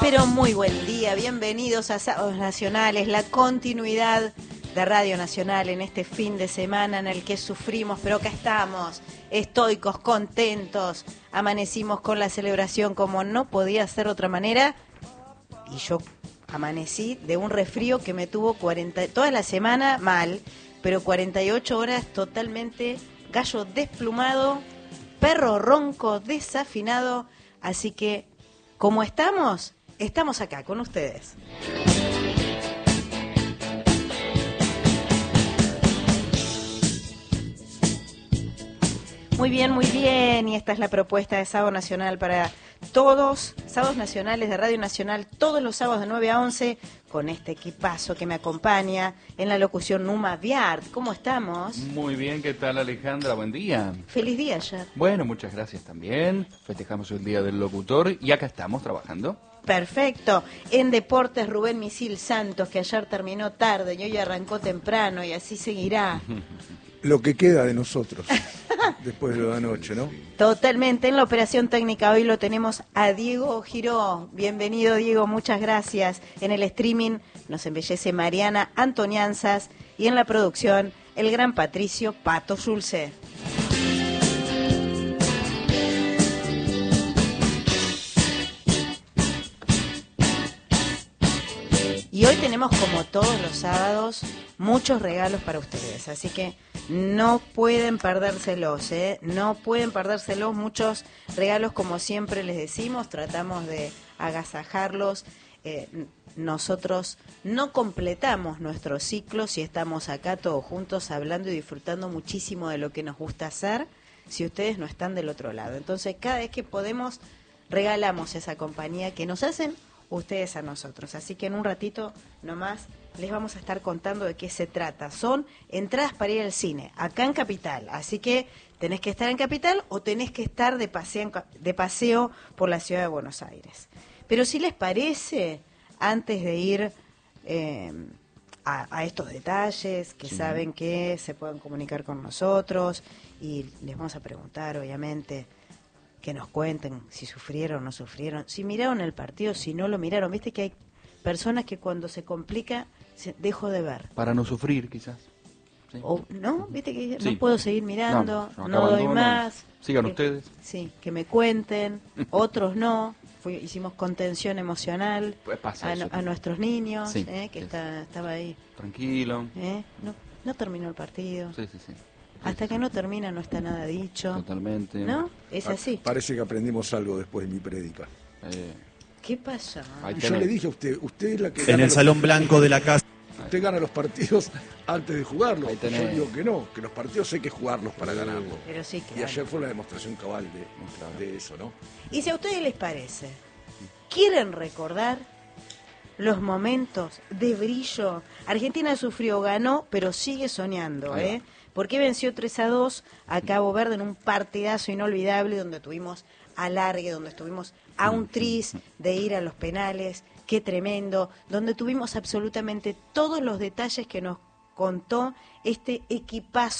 Pero muy buen día, bienvenidos a Sábados Nacionales, la continuidad de Radio Nacional en este fin de semana en el que sufrimos, pero acá estamos, estoicos, contentos, amanecimos con la celebración como no podía ser de otra manera, y yo amanecí de un resfrío que me tuvo toda la semana mal, pero 48 horas totalmente gallo desplumado, perro ronco, desafinado, así que como estamos acá con ustedes. Muy bien, y esta es la propuesta de Sábado Nacional para todos, Sábados Nacionales de Radio Nacional, todos los sábados de 9 a 11, con este equipazo que me acompaña en la locución Numa Viart. ¿Cómo estamos? Muy bien, ¿qué tal, Alejandra? Buen día. Feliz día ayer. Bueno, muchas gracias también. Festejamos el Día del Locutor y acá estamos trabajando. Perfecto. En Deportes, Rubén Misil Santos, que ayer terminó tarde y hoy arrancó temprano y así seguirá. Lo que queda de nosotros después de lo de anoche, ¿no? Totalmente. En la operación técnica hoy lo tenemos a Diego Giró. Bienvenido, Diego, muchas gracias. En el streaming nos embellece Mariana Antonianzas y en la producción el gran Patricio Pato Schulze. Y hoy tenemos, como todos los sábados, muchos regalos para ustedes, así que no pueden perdérselos, no pueden perdérselos, muchos regalos como siempre les decimos, tratamos de agasajarlos, nosotros no completamos nuestro ciclo si estamos acá todos juntos hablando y disfrutando muchísimo de lo que nos gusta hacer, si ustedes no están del otro lado. Entonces cada vez que podemos regalamos esa compañía que nos hacen ustedes a nosotros, así que en un ratito nomás les vamos a estar contando de qué se trata. Son entradas para ir al cine, acá en Capital, así que tenés que estar en Capital o tenés que estar de paseo por la ciudad de Buenos Aires. Pero si les parece, antes de ir a estos detalles, que sí, saben que se pueden comunicar con nosotros y les vamos a preguntar, obviamente, que nos cuenten si sufrieron o no sufrieron, si miraron el partido, si no lo miraron. Viste que hay personas que cuando se complica, dejo de ver. Para no sufrir, quizás. Sí. O no, viste que sí, no puedo seguir mirando, no doy más. Sigan ustedes. Sí, que me cuenten, otros no. Hicimos contención emocional pues pasa a nuestros niños, sí, que estaba ahí. Tranquilo. No terminó el partido. Sí. Hasta que no termina no está nada dicho. Totalmente. ¿No? Es así. Parece que aprendimos algo después de mi prédica. ¿Qué pasa? Yo le dije a usted es la que... En el salón blanco de la casa. Usted gana los partidos antes de jugarlos. Yo digo que no, que los partidos hay que jugarlos para ganarlos. Pero sí, claro. Y ayer fue la demostración cabal de eso, ¿no? Y si a ustedes les parece, ¿quieren recordar los momentos de brillo? Argentina sufrió, ganó, pero sigue soñando, porque venció 3-2 a Cabo Verde en un partidazo inolvidable donde tuvimos alargue, donde estuvimos a un tris de ir a los penales, qué tremendo, donde tuvimos absolutamente todos los detalles que nos contó este equipazo